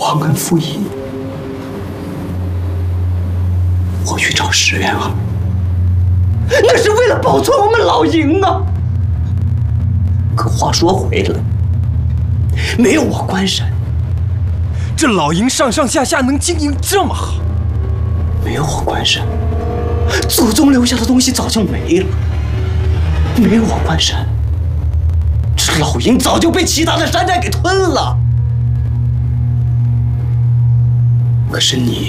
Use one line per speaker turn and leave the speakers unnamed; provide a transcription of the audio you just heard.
忘恩负义，我去找石原儿，那是为了保存我们老营啊。可话说回来，没有我关山，
这老营上上下下能经营这么好，
没有我关山，祖宗留下的东西早就没了。没有我关山，这老营早就被其他的山寨给吞了。可是你